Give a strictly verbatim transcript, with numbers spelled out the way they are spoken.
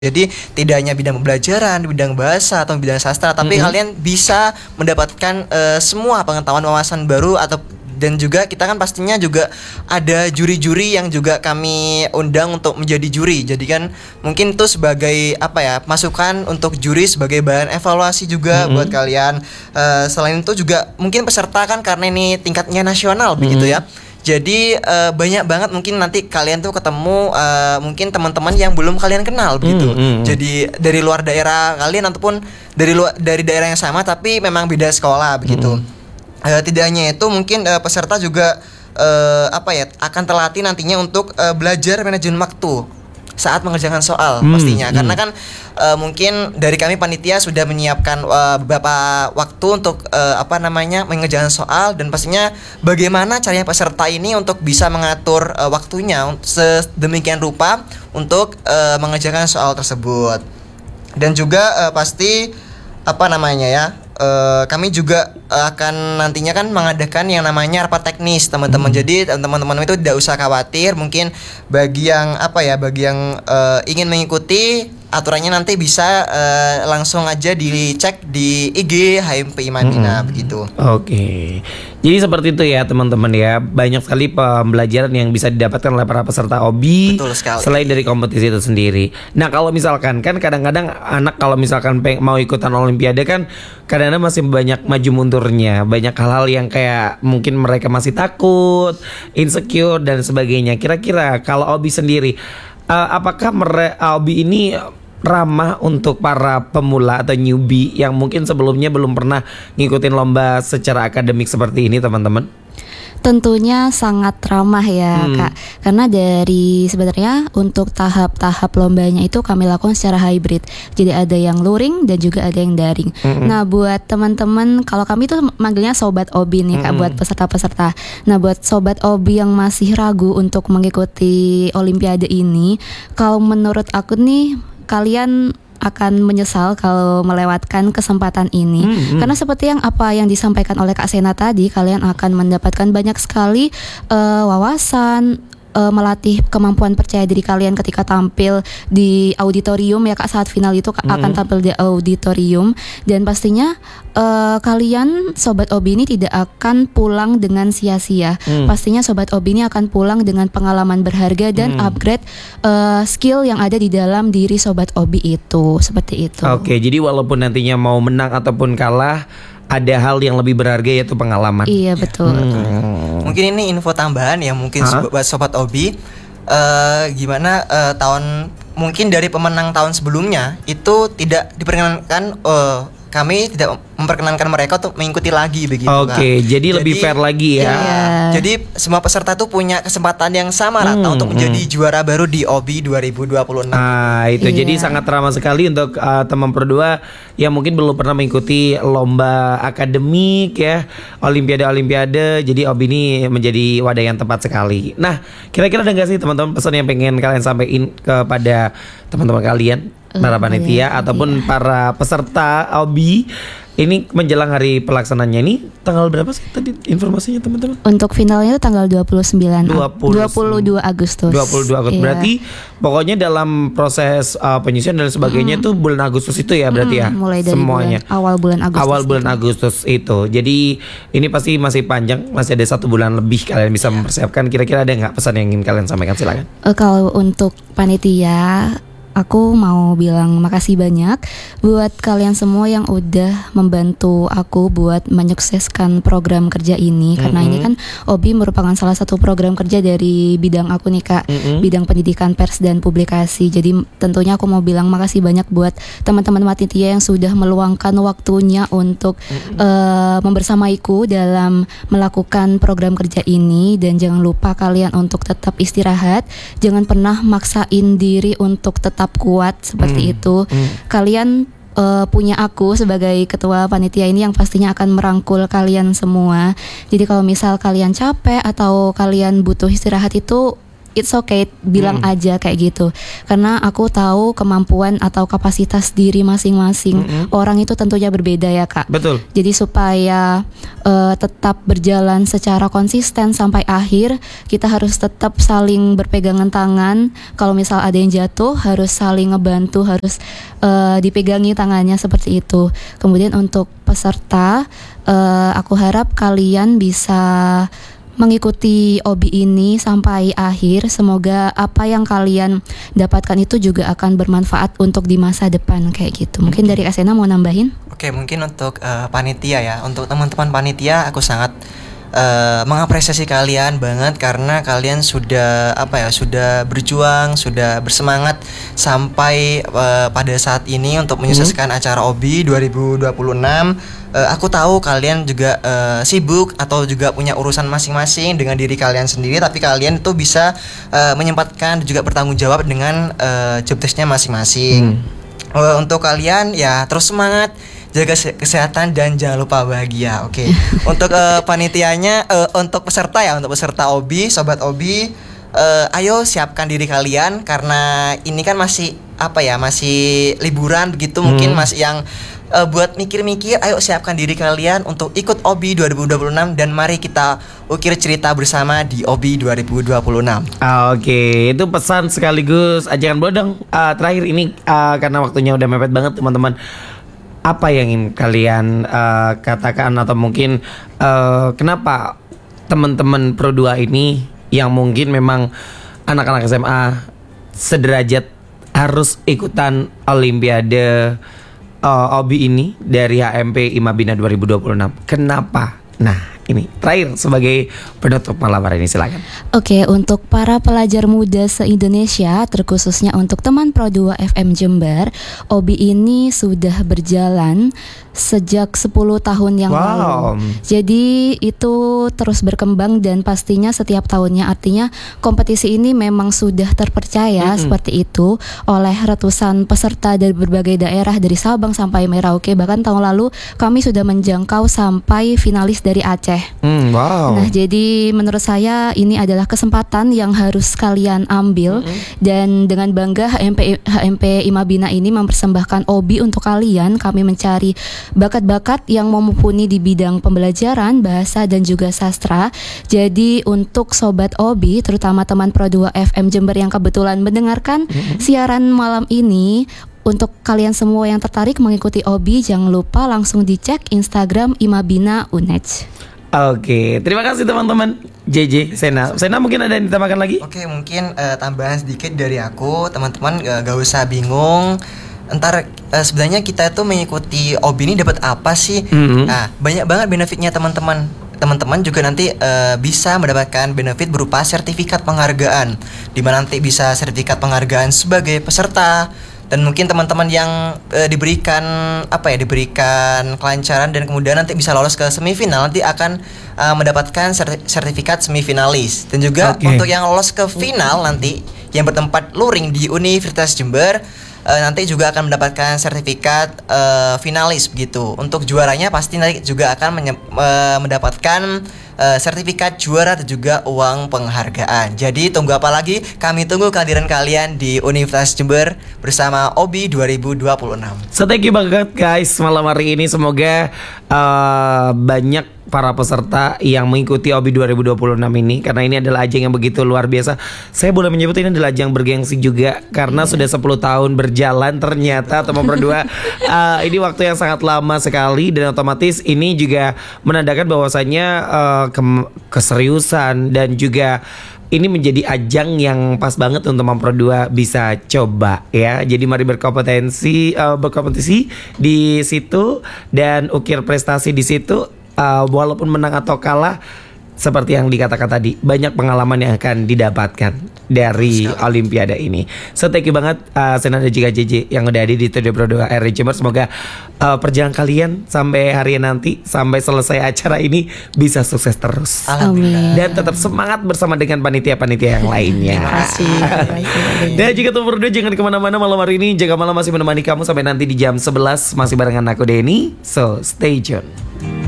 Jadi tidak hanya bidang pembelajaran, bidang bahasa atau bidang sastra, tapi Mm-hmm. kalian bisa mendapatkan uh, semua pengetahuan wawasan baru atau dan juga kita kan pastinya juga ada juri-juri yang juga kami undang untuk menjadi juri. Jadi kan mungkin itu sebagai apa ya masukan untuk juri sebagai bahan evaluasi juga Mm-hmm. buat kalian. Uh, selain itu juga mungkin peserta kan karena ini tingkatnya nasional Mm-hmm. begitu ya. Jadi uh, banyak banget mungkin nanti kalian tuh ketemu uh, mungkin teman-teman yang belum kalian kenal begitu. Hmm, hmm. Jadi dari luar daerah kalian ataupun dari luar dari daerah yang sama tapi memang beda sekolah begitu. Hmm. Uh, tidak hanya itu mungkin uh, peserta juga uh, apa ya akan terlatih nantinya untuk uh, belajar manajemen waktu saat mengerjakan soal Hmm, pastinya hmm. karena kan uh, mungkin dari kami panitia sudah menyiapkan uh, beberapa waktu untuk uh, apa namanya mengerjakan soal dan pastinya bagaimana caranya peserta ini untuk bisa mengatur uh, waktunya un- sedemikian rupa untuk uh, mengerjakan soal tersebut dan juga uh, pasti apa namanya ya uh, kami juga uh, akan nantinya kan mengadakan yang namanya rapat teknis teman-teman. Jadi teman-teman itu tidak usah khawatir mungkin bagi yang apa ya bagi yang uh, ingin mengikuti aturannya nanti bisa uh, langsung aja dicek di I G H M P I Madinah begitu. Oke, jadi seperti itu ya teman-teman ya. Banyak sekali pembelajaran yang bisa didapatkan oleh para peserta O B I Betul sekali. selain dari kompetisi itu sendiri. Nah kalau misalkan kan kadang-kadang anak kalau misalkan peng- mau ikutan Olimpiade kan kadang-kadang masih banyak maju mundurnya, banyak hal-hal yang kayak mungkin mereka masih takut, insecure dan sebagainya. Kira-kira kalau O B I sendiri, uh, apakah mere- O B I ini ramah untuk para pemula atau newbie yang mungkin sebelumnya belum pernah ngikutin lomba secara akademik seperti ini teman-teman? Tentunya sangat ramah ya Hmm. Kak. Karena dari sebenarnya untuk tahap-tahap lombanya itu kami lakukan secara hybrid. Jadi ada yang luring dan juga ada yang daring. Mm-mm. Nah buat teman-teman, kalau kami tuh manggilnya sobat O B I nih Kak, Mm-mm. buat peserta-peserta. Nah buat sobat O B I yang masih ragu untuk mengikuti Olimpiade ini, kalau menurut aku nih kalian akan menyesal kalau melewatkan kesempatan ini. Hmm, hmm. Karena seperti yang apa yang disampaikan oleh Kak Sena tadi, kalian akan mendapatkan banyak sekali eh, wawasan, eh, melatih kemampuan percaya diri kalian ketika tampil di auditorium ya Kak, saat final itu Kak, Hmm. akan tampil di auditorium. Dan pastinya eh, kalian sobat O B I ini tidak akan pulang dengan sia-sia. Hmm. Pastinya sobat O B I ini akan pulang dengan pengalaman berharga dan Hmm. upgrade eh, skill yang ada di dalam diri sobat O B I itu. Seperti itu. Oke, jadi walaupun nantinya mau menang ataupun kalah, ada hal yang lebih berharga yaitu pengalaman. Iya betul. Hmm. Mungkin ini info tambahan ya mungkin Hah? buat sobat O B I eh, gimana eh, tahun mungkin dari pemenang tahun sebelumnya itu tidak diperkenankan eh, kami tidak memperkenankan mereka untuk mengikuti lagi begitu Oke, Kak. jadi lebih fair lagi ya. Iya. Iya. Jadi semua peserta tuh punya kesempatan yang sama rata Hmm, untuk menjadi hmm. juara baru di O B I dua ribu dua puluh enam. Ah itu Iya. jadi sangat ramah sekali untuk uh, teman berdua yang mungkin belum pernah mengikuti lomba akademik ya, olimpiade-olimpiade. Jadi O B I ini menjadi wadah yang tepat sekali. Nah, kira-kira ada nggak sih teman-teman pesan yang pengen kalian sampaikan kepada teman-teman kalian, para Eh, panitia iya, ataupun para peserta O B I ini menjelang hari pelaksananya ini tanggal berapa sih tadi informasinya teman-teman? Untuk finalnya itu tanggal dua puluh sembilan dua puluh dua puluh dua Agustus. dua puluh dua Agustus. Iya. Berarti pokoknya dalam proses uh, penyusunan dan sebagainya itu bulan Agustus itu ya berarti ya. Mm, mulai dari semuanya. bulan- awal bulan Agustus. Awal bulan itu. Agustus itu. Jadi ini pasti masih panjang, masih ada satu bulan lebih kalian bisa mempersiapkan. Kira-kira ada nggak pesan yang ingin kalian sampaikan, silakan. Eh, kalau untuk panitia, aku mau bilang makasih banyak buat kalian semua yang udah membantu aku buat menyukseskan program kerja ini. Karena ini kan O B I merupakan salah satu program kerja dari bidang aku nih Kak, Mm-mm. bidang pendidikan pers dan publikasi. Jadi tentunya aku mau bilang makasih banyak buat teman-teman panitia yang sudah meluangkan waktunya untuk eh, membersamaiku dalam melakukan program kerja ini. Dan jangan lupa kalian untuk tetap istirahat, jangan pernah maksain diri untuk tetap kuat seperti Hmm, itu. hmm. Kalian eh, punya aku sebagai ketua panitia ini yang pastinya akan merangkul kalian semua. Jadi kalau misal kalian capek atau kalian butuh istirahat itu it's okay, bilang Hmm. aja kayak gitu. Karena aku tahu kemampuan atau kapasitas diri masing-masing Mm-mm. orang itu tentunya berbeda ya Kak. Betul. Jadi supaya eh, tetap berjalan secara konsisten sampai akhir, kita harus tetap saling berpegangan tangan. Kalau misal ada yang jatuh, harus saling ngebantu, harus eh, dipegangi tangannya seperti itu. Kemudian untuk peserta, eh, aku harap kalian bisa mengikuti O B ini sampai akhir. Semoga apa yang kalian dapatkan itu juga akan bermanfaat untuk di masa depan kayak gitu. Mungkin dari Asena mau nambahin? Oke, mungkin untuk eh, panitia ya, untuk teman-teman panitia aku sangat eh, mengapresiasi kalian banget karena kalian sudah apa ya, sudah berjuang, sudah bersemangat sampai eh, pada saat ini untuk menyukseskan acara O B dua ribu dua puluh enam. Eh, aku tahu kalian juga eh, sibuk atau juga punya urusan masing-masing dengan diri kalian sendiri, tapi kalian itu bisa eh, menyempatkan dan juga bertanggung jawab dengan eh, job desk-nya masing-masing. Eh, untuk kalian ya terus semangat, jaga se- kesehatan dan jangan lupa bahagia. Oke. Untuk eh, panitianya, eh, untuk peserta ya, untuk peserta O B, sobat O B, eh, ayo siapkan diri kalian karena ini kan masih apa ya, masih liburan begitu, mungkin masih yang eh, buat mikir-mikir. Ayo siapkan diri kalian untuk ikut O B dua ribu dua puluh enam dan mari kita ukir cerita bersama di O B dua ribu dua puluh enam. Ah, Oke, itu pesan sekaligus ajakan bodong. Ah, terakhir ini ah, karena waktunya udah mepet banget teman-teman. Apa yang ingin kalian ah, katakan atau mungkin ah, kenapa teman-teman Pro dua ini yang mungkin memang anak-anak S M A sederajat harus ikutan Olimpiade ah, O B ini dari H M P Imabina dua ribu dua puluh enam? Kenapa? Nah, ini terakhir sebagai penutup malam hari ini, silakan. Oke, untuk para pelajar muda se-Indonesia, terkhususnya untuk teman Pro dua F M Jember, O B ini sudah berjalan sejak sepuluh tahun yang Wow. lalu. Jadi itu terus berkembang dan pastinya setiap tahunnya, artinya kompetisi ini memang sudah terpercaya seperti itu oleh ratusan peserta dari berbagai daerah dari Sabang sampai Merauke. Bahkan tahun lalu kami sudah menjangkau sampai finalis dari Aceh. Hmm, wow. Nah, jadi menurut saya ini adalah kesempatan yang harus kalian ambil dan dengan bangga H M P H M P Imabina ini mempersembahkan O B untuk kalian. Kami mencari bakat-bakat yang mumpuni di bidang pembelajaran, bahasa dan juga sastra. Jadi untuk sobat O B, terutama teman Pro dua F M Jember yang kebetulan mendengarkan siaran malam ini, untuk kalian semua yang tertarik mengikuti O B, jangan lupa langsung dicek Instagram Imabina U N E J. Oke, terima kasih teman-teman. J J, Sena, Sena mungkin ada yang ditambahkan lagi? Oke, mungkin eh, tambahan sedikit dari aku, teman-teman eh, gak usah bingung. Entar eh, sebenarnya kita itu mengikuti O B ini dapat apa sih? Mhm. Nah, banyak banget benefitnya teman-teman. Teman-teman juga nanti eh, bisa mendapatkan benefit berupa sertifikat penghargaan, di mana nanti bisa sertifikat penghargaan sebagai peserta. Dan mungkin teman-teman yang eh, diberikan apa ya, diberikan kelancaran dan kemudian nanti bisa lolos ke semifinal, nanti akan eh, mendapatkan serti- sertifikat semifinalis. Dan juga Oke. untuk yang lolos ke final nanti yang bertempat luring di Universitas Jember, eh, nanti juga akan mendapatkan sertifikat eh, finalis begitu. Untuk juaranya pasti nanti juga akan menye- eh, mendapatkan eh, sertifikat juara dan juga uang penghargaan. Jadi tunggu apa lagi? Kami tunggu kehadiran kalian di Universitas Jember bersama O B dua ribu dua puluh enam. So thank you banget guys malam hari ini. Semoga uh, banyak para peserta yang mengikuti O B dua ribu dua puluh enam ini, karena ini adalah ajang yang begitu luar biasa. Saya boleh menyebut ini adalah ajang bergengsi juga karena sudah sepuluh tahun berjalan ternyata teman Pro dua. uh, Ini waktu yang sangat lama sekali dan otomatis ini juga menandakan bahwasannya uh, ke- keseriusan dan juga ini menjadi ajang yang pas banget untuk Mam Pro dua bisa coba ya. Jadi mari berkompetensi uh, berkompetisi di situ dan ukir prestasi di situ. Uh, walaupun menang atau kalah, seperti yang dikatakan tadi, banyak pengalaman yang akan didapatkan dari Olimpiade ini. So thank you banget uh, Sena dan juga J J yang udah ada di Studio Pro dua R J Jember. Semoga uh, perjalanan kalian sampai hari nanti, sampai selesai acara ini bisa sukses terus. Alhamdulillah. Dan tetap semangat bersama dengan panitia-panitia yang lainnya. Terima kasih. Dan juga tuh berdua jangan kemana-mana malam hari ini. Jaga Malam masih menemani kamu sampai nanti di jam sebelas. Masih barengan aku Denny. So stay tune.